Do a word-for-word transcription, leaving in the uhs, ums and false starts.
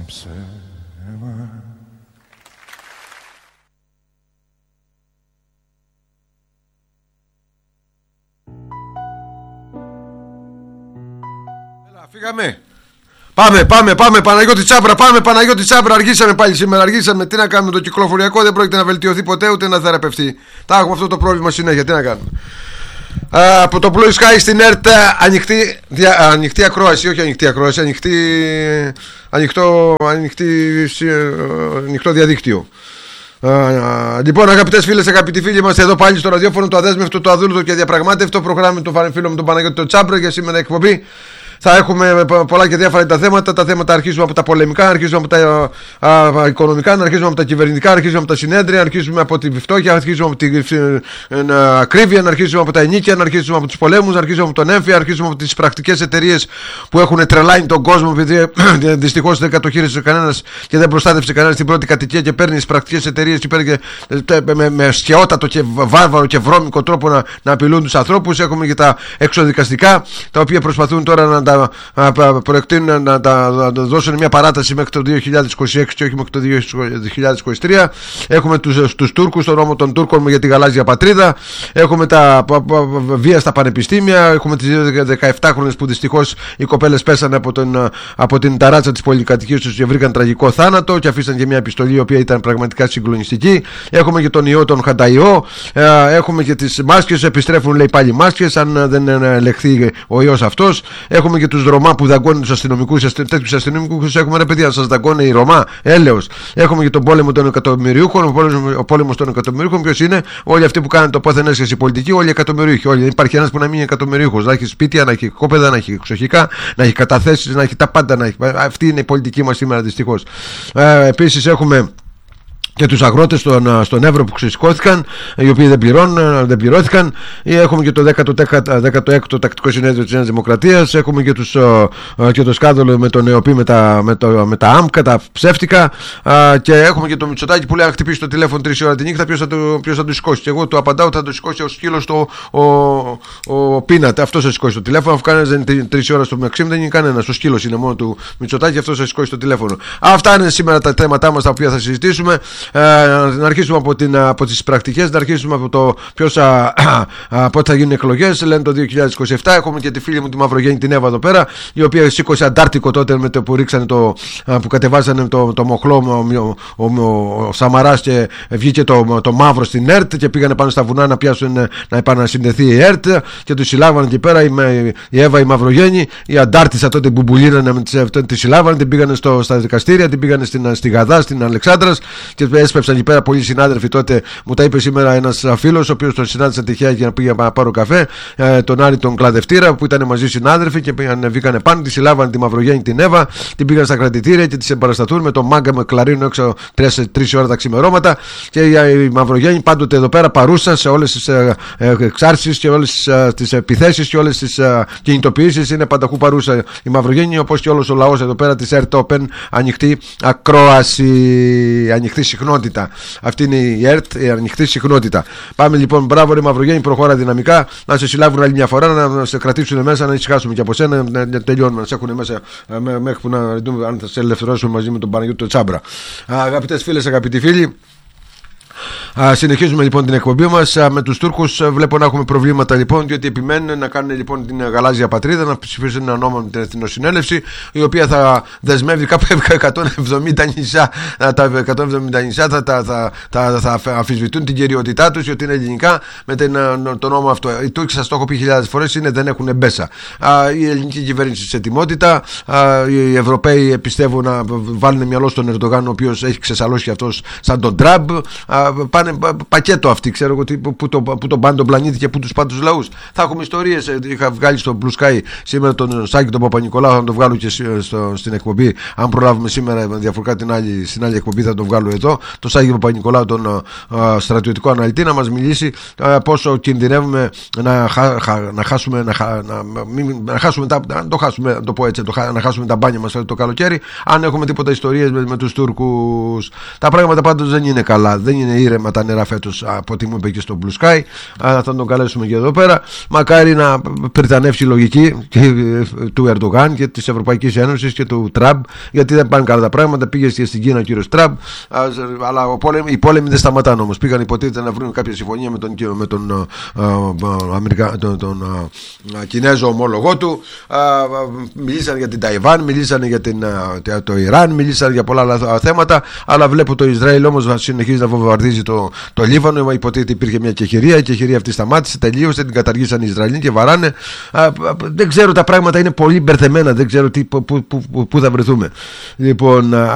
ψέμα. Έλα, φύγαμε. Πάμε, πάμε, πάμε, Παναγιώτη Τσάμπρα, πάμε, Παναγιώτη Τσάμπρα. Αργήσαμε πάλι σήμερα, αργήσαμε. Τι να κάνουμε, το κυκλοφοριακό δεν πρόκειται να βελτιωθεί ποτέ ούτε να θεραπευτεί. Τα έχουμε αυτό το πρόβλημα συνέχεια, τι να κάνουμε. Α, από το Blue Sky στην ΕΡΤ ανοιχτή, δια, ανοιχτή ακρόαση, όχι ανοιχτή ακρόαση, ανοιχτή, ανοιχτό, ανοιχτή, ανοιχτό διαδίκτυο. Α, α, λοιπόν, αγαπητές φίλες, αγαπητοί φίλοι, είμαστε εδώ πάλι στο ραδιόφωνο του αδέσμευτο, το αδούλωτο και διαπραγμάτευτο πρόγραμμα του φίλου μου τον Παναγιώτη Τσάμπρα για σήμερα εκπομπή. Θα έχουμε πολλά και διάφορα τα θέματα. Τα θέματα αρχίζουμε από τα πολεμικά, αρχίζουμε από τα α, α, οικονομικά, αρχίζουμε από τα κυβερνητικά, αρχίζουμε από τα συνέδρια, αρχίζουμε από τη φτώχεια, αρχίζουμε από την ακρίβεια, αρχίζουμε από τα ενίκια, αρχίζουμε από τους πολέμους, αρχίζουμε από τον έμφυα, αρχίζουμε από τις πρακτικές εταιρείες που έχουν τρελάνει τον κόσμο, επειδή δυστυχώς δεν κατοχύρωσε κανένας και δεν προστάτευσε κανένας την πρώτη κατοικία και παίρνει τις πρακτικές εταιρείες και παίρνει και, με, με σχεότατο και βάρβαρο και βρώμικο τρόπο να, να απειλούν τους ανθρώπους. Έχουμε και τα εξωδικαστικά, τα οποία προσπαθούν τώρα να τα προεκτείνουν, να τα δώσουν μια παράταση μέχρι το δύο χιλιάδες είκοσι έξι και όχι μέχρι το δύο χιλιάδες είκοσι τρία. Έχουμε τους, τους Τούρκους, τον νόμο των Τούρκων για τη γαλάζια πατρίδα. Έχουμε τα βία στα πανεπιστήμια. Έχουμε τις δεκαεπτάχρονες που δυστυχώς οι κοπέλες πέσανε από, τον, από την ταράτσα της πολυκατοικίας τους και βρήκαν τραγικό θάνατο και αφήσαν και μια επιστολή η οποία ήταν πραγματικά συγκλονιστική. Έχουμε και τον ιό, τον χανταϊό. Έχουμε και τις μάσκες, επιστρέφουν λέει πάλι μάσκες αν δεν ελεγχθεί ο ιός αυτός. Έχουμε και τους Ρωμά που δαγκώνουν τους αστυνομικούς, τέτοιους αστυνομικούς έχουμε ρε παιδιά, σας δαγκώνει οι Ρωμά, έλεος. Έχουμε και τον πόλεμο των εκατομμυριούχων. Ο πόλεμος, ο πόλεμος των εκατομμυριούχων ποιος είναι? Όλοι αυτοί που κάνουν το πόθεν έσχεση πολιτική, όλοι οι εκατομμυριούχοι. Όλοι. Δεν υπάρχει ένας που να μην είναι εκατομμυριούχος. Να έχει σπίτια, να έχει κόπεδα, να έχει εξοχικά, να έχει καταθέσεις, να έχει τα πάντα. Να έχει... Αυτή είναι η πολιτική μας σήμερα δυστυχώς. Ε, επίσης έχουμε και τους αγρότες στον, στον Εύρο που ξεσηκώθηκαν, οι οποίοι δεν, πληρώνουν, δεν πληρώθηκαν. Έχουμε και το δέκατο έκτο τακτικό συνέδριο της Νέας Δημοκρατίας. Έχουμε και, τους, και το σκάνδαλο με τον ΕΟΠΗ με τα, με, το, με τα άμκα, τα ψεύτικα. Και έχουμε και το Μητσοτάκη που λέει αν χτυπήσει το τηλέφωνο τρεις ώρα τη νύχτα, ποιος θα το, ποιος θα το σηκώσει. Και εγώ του απαντάω θα το σηκώσει ο σκύλος το, ο, ο, ο Πίνατ. Αυτό θα σηκώσει το τηλέφωνο. Αφού κανένας δεν είναι τρεις ώρα στο Μεξίμ, δεν είναι κανένας. Ο σκύλος είναι μόνο του Μητσοτάκη, αυτό θα σηκώσει το τηλέφωνο. Αυτά είναι σήμερα τα θέματά μας τα οποία θα συζητήσουμε. Ε, να αρχίσουμε από, την, από τις πρακτικές, να αρχίσουμε από το ποιος α, α, πότε θα γίνουν εκλογές. Λένε το δύο χιλιάδες είκοσι επτά. Έχουμε και τη φίλη μου τη Μαυρογέννη την Εύα εδώ πέρα, η οποία σήκωσε αντάρτικο τότε με το που ρίξανε το, που κατεβάσανε το, το μοχλό ο, ο, ο, ο Σαμαράς και βγήκε το, το μαύρο στην ΕΡΤ και πήγανε πάνω στα βουνά να πιάσουν να επανασυνδεθεί η ΕΡΤ και τους συλλάβανε εκεί πέρα η, η Εύα η Μαυρογέννη, η αντάρτησα τότε που μπουλίνανε, τη συλλάβανε, την πήγανε στο, στα δικαστήρια, την πήγανε στην, στη Γαδά, στην Αλεξάνδρας και έσπευσαν εκεί πέρα πολλοί συνάδελφοι. Τότε μου τα είπε σήμερα ένας φίλος, ο οποίος τον συνάντησα τυχαία για να πήγα να πάρω καφέ, ε, τον Άρη τον κλαδευτήρα που ήταν μαζί συνάδελφοι και ανεβήκανε πάνω, τη συλλάβανε τη Μαυρογέννη την Εύα, την πήγαν στα κρατητήρια και τη εμπαρασταθούν με τον μάγκα με κλαρίνο έξω τρεις ώρα τα ξημερώματα. Και η Μαυρογέννη πάντοτε εδώ πέρα παρούσα σε όλες τις ε, ε, εξάρσεις και όλες ε, τις επιθέσεις και όλες τις ε, κινητοποιήσεις. Είναι πανταχού παρούσα η Μαυρογέννη, όπως και όλος ο λαός εδώ πέρα της ΕΡΤ Open, ανοιχτή ακρόαση, ανοιχτή συχνότητα. Αυτή είναι η ΕΡΤ, η ανοιχτή συχνότητα. Πάμε λοιπόν, μπράβο ρε Μαυρογέννη, προχώρα δυναμικά. Να σε συλλάβουν άλλη μια φορά, να σε κρατήσουν μέσα, να ησυχάσουμε και από σένα, να, να τελειώνουμε, να σε έχουν μέσα μέχρι που να δούμε αν θα σε ελευθερώσουμε μαζί με τον Παναγιώτη Τσάμπρα. Αγαπητές φίλες, αγαπητοί φίλοι, Α, συνεχίζουμε λοιπόν την εκπομπή μας με τους Τούρκους. Βλέπω να έχουμε προβλήματα λοιπόν, διότι επιμένουν να κάνουν λοιπόν την γαλάζια πατρίδα, να ψηφίσουν ένα νόμο με την Εθνοσυνέλευση, η οποία θα δεσμεύει κάπου εκατόν εβδομήντα νησιά. Τα εκατόν εβδομήντα νησιά θα, θα, θα, θα, θα αμφισβητούν την κυριότητά τους, γιατί είναι ελληνικά με την, το νόμο αυτό. Οι Τούρκοι, σας το έχω πει χιλιάδες φορές, είναι, δεν έχουν μπέσα. Α, η ελληνική κυβέρνηση σε ετοιμότητα. Α, οι Ευρωπαίοι πιστεύουν να βάλουν μυαλό στον Ερντογάν, ο οποίος έχει ξεσαλώσει αυτός σαν τον Τραμπ. Πάνε πακέτο αυτοί, ξέρω εγώ που, που, το, που τον πάνε τον πλανήτη και που τους πάνε τους λαούς. Θα έχουμε ιστορίες. Είχα βγάλει στο Blue Sky σήμερα τον Σάκη τον Παπα-Νικολάου, θα τον βγάλω και στο, στην εκπομπή. Αν προλάβουμε σήμερα διαφορετικά την άλλη, στην άλλη εκπομπή θα τον βγάλω εδώ. Το Σάκη Παπα-Νικολάου, τον α, στρατιωτικό αναλυτή, να μας μιλήσει α, πόσο κινδυνεύουμε να, χα, χα, να χάσουμε, να, χα, να, μην, να χάσουμε τα, να το χάσουμε, να το πω έτσι, το, να χάσουμε τα μπάνια μας το καλοκαίρι, αν έχουμε τίποτα ιστορίες με, με τους Τούρκους. Τα πράγματα πάντως δεν είναι καλά. Δεν είναι ήρεμα τα νερά φέτος, από ό,τι μου είπε και στο Blue Sky. Α, θα τον καλέσουμε και εδώ πέρα. Μακάρι να πριτανεύσει η λογική και, του Ερντογάν και της Ευρωπαϊκής Ένωσης και του Τραμπ, γιατί δεν πάνε καλά τα πράγματα. Πήγε και στην Κίνα ο κύριος Τραμπ, αλλά ο πόλεμ, οι πόλεμοι δεν σταματάνε όμως. Πήγαν υποτίθεται να βρουν κάποια συμφωνία με τον, με τον, α, α, Αμερικα, τον, τον α, Κινέζο ομόλογό του. Α, μιλήσαν για την Ταϊβάν, μιλήσαν για την, α, το Ιράν, μιλήσαν για πολλά άλλα θέματα. Αλλά βλέπω το Ισραήλ όμως συνεχίζει να βομβαρδίζει το, το Λίβανο. Υποτίθεται υπήρχε μια κεχηρία. Η κεχηρία αυτή σταμάτησε, τελείωσε, την καταργήσαν οι Ισραηλοί και βαράνε. Α, α, δεν ξέρω, τα πράγματα είναι πολύ μπερδεμένα. Δεν ξέρω τι, που, που, που, που θα βρεθούμε. Λοιπόν,